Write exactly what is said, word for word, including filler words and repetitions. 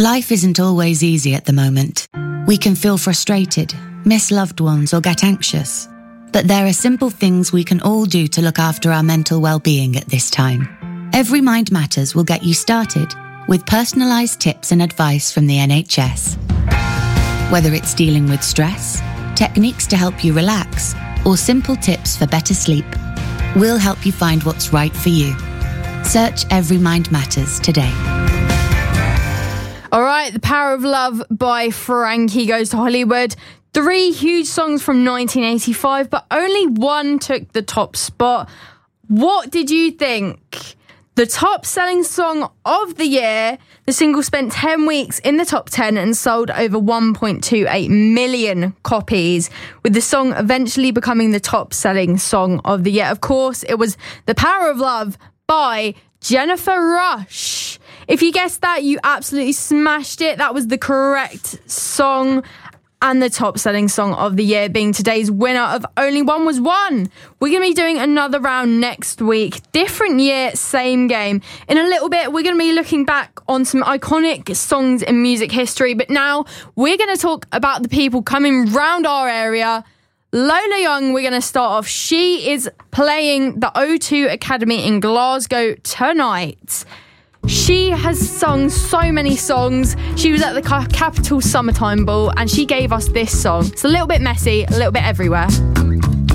Life isn't always easy at the moment. We can feel frustrated, miss loved ones, or get anxious. But there are simple things we can all do to look after our mental well-being at this time. Every Mind Matters will get you started with personalised tips and advice from the N H S. Whether it's dealing with stress, techniques to help you relax, or simple tips for better sleep, we'll help you find what's right for you. Search Every Mind Matters today. All right, The Power of Love by Frankie Goes to Hollywood. Three huge songs from nineteen eighty-five, but only one took the top spot. What did you think? The top-selling song of the year, the single spent ten weeks in the top ten and sold over one point two eight million copies, with the song eventually becoming the top-selling song of the year. Of course, it was The Power of Love by Jennifer Rush. If you guessed that, you absolutely smashed it. That was the correct song. And the top-selling song of the year being today's winner of Only One Was One. We're going to be doing another round next week. Different year, same game. In a little bit, we're going to be looking back on some iconic songs in music history. But now, we're going to talk about the people coming round our area. Lola Young, we're going to start off. She is playing the O two Academy in Glasgow tonight. She has sung so many songs. She was at the Capital Summertime Ball and she gave us this song. It's a little bit messy, a little bit everywhere.